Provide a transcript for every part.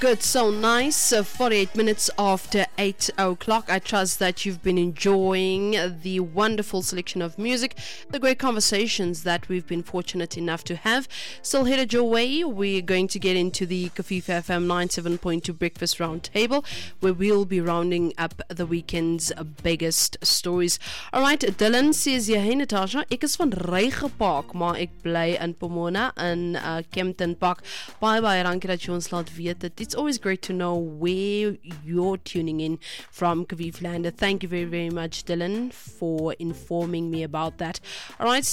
Good, so nice. 48 minutes after 8 o'clock. I trust that you've been enjoying the wonderful selection of music, the great conversations that we've been fortunate enough to have. Still headed your way. We're going to get into the Kofifi FM 97.2 Breakfast Roundtable, where we'll be rounding up the weekend's biggest stories. Alright, Dylan says, ja, hey Natasha, ek is van Reiger Park, maar ek bly in Pomona in Kempton Park. Baie dankie dat jy ons laat weet dat it's always great to know where you're tuning in from, Kofifi Land. Thank you very, very much, Dylan, for informing me about that. Alright,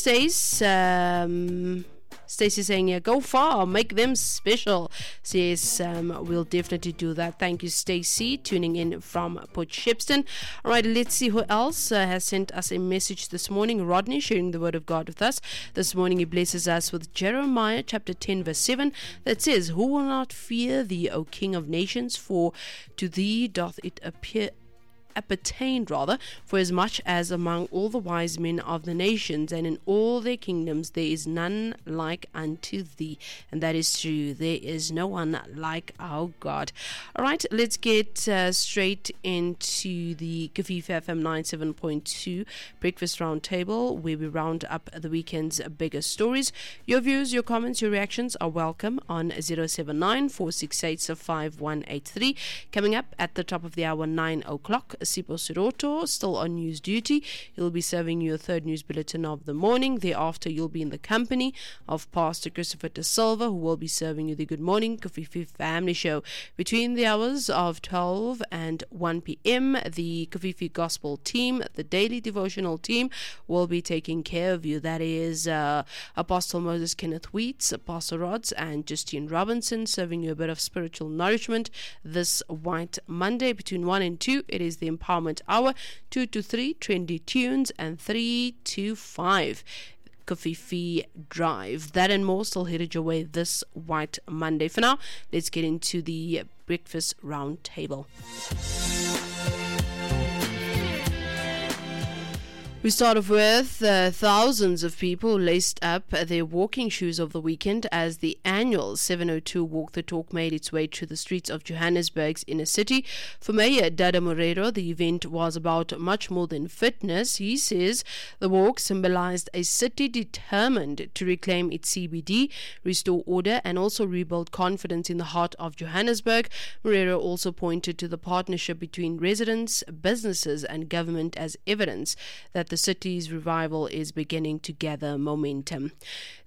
Stacey saying, yeah, go far, make them special. Says, we'll definitely do that. Thank you, Stacey, tuning in from Port Shepstone. All right, let's see who else has sent us a message this morning. Rodney sharing the word of God with us. This morning he blesses us with Jeremiah chapter 10 verse 7 that says, who will not fear thee, O King of nations, for to thee doth it appertain, for as much as among all the wise men of the nations and in all their kingdoms there is none like unto thee. And that is true. There is no one like our God. Alright, let's get straight into the Kofifi FM 97.2 Breakfast Roundtable, where we round up the weekend's biggest stories. Your views, your comments, your reactions are welcome on 079 468 5183. Coming up at the top of the hour, 9 o'clock, Sipho Siroto, still on news duty. He'll be serving you a third news bulletin of the morning. Thereafter, you'll be in the company of Pastor Christopher De Silva, who will be serving you the Good Morning Kofifi Family Show. Between the hours of 12 and 1 p.m., the Kofifi Gospel team, the daily devotional team, will be taking care of you. That is Apostle Moses Kenneth Wheats, Apostle Rods, and Justine Robinson, serving you a bit of spiritual nourishment this White Monday. Between 1 and 2, it is the Empowerment Hour. 2 to 3, trendy tunes, and 3 to 5, Kofifi Drive. That and more still headed your way this White Monday. For now, let's get into the Breakfast Roundtable. We start off with thousands of people laced up their walking shoes over the weekend as the annual 702 Walk the Talk made its way through the streets of Johannesburg's inner city. For Mayor Dada Morero, the event was about much more than fitness. He says the walk symbolized a city determined to reclaim its CBD, restore order, and also rebuild confidence in the heart of Johannesburg. Morero also pointed to the partnership between residents, businesses, and government as evidence that the city's revival is beginning to gather momentum.